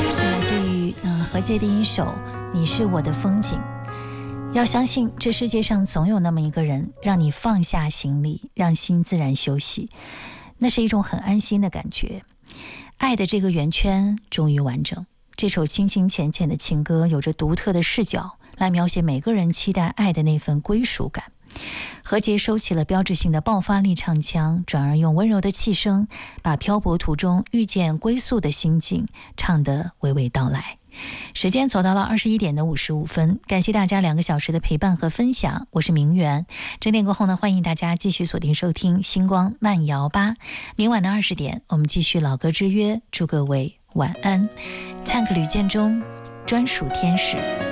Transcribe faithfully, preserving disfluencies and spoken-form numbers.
是来自于呃何洁的一首《你是我的风景》。要相信这世界上总有那么一个人，让你放下行李，让心自然休息，那是一种很安心的感觉。爱的这个圆圈终于完整。这首清清浅浅的情歌有着独特的视角，来描写每个人期待爱的那份归属感。何洁收起了标志性的爆发力唱腔，转而用温柔的气声，把漂泊途中遇见归宿的心境唱得娓娓道来。时间走到了二十一点的五十五分，感谢大家两个小时的陪伴和分享，我是明媛。整点过后呢，欢迎大家继续锁定收听星光慢摇吧。明晚的二十点，我们继续老歌之约，祝各位晚安。唱个吕建中专属天使。